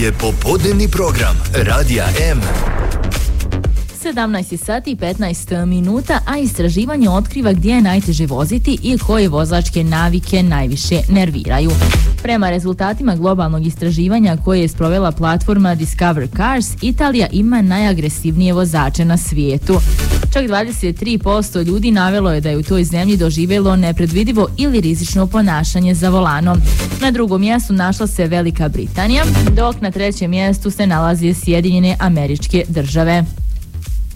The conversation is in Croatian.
je popodnevni program Radija M. 17 sati i 15 minuta, a istraživanje otkriva gdje je najteže voziti i koje vozačke navike najviše nerviraju. Prema rezultatima globalnog istraživanja koje je sprovela platforma Discover Cars, Italija ima najagresivnije vozače na svijetu. Čak 23% ljudi navelo je da je u toj zemlji doživjelo nepredvidivo ili rizično ponašanje za volanom. Na drugom mjestu našla se Velika Britanija, dok na trećem mjestu se nalazi Sjedinjene Američke Države.